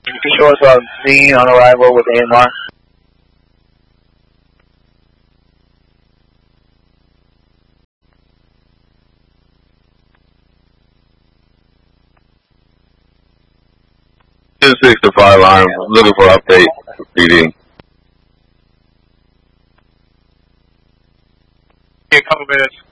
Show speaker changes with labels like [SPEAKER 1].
[SPEAKER 1] You can show us on scene on arrival with AMR.
[SPEAKER 2] Two 6 to 5 line, looking for update for PD.
[SPEAKER 1] A couple minutes.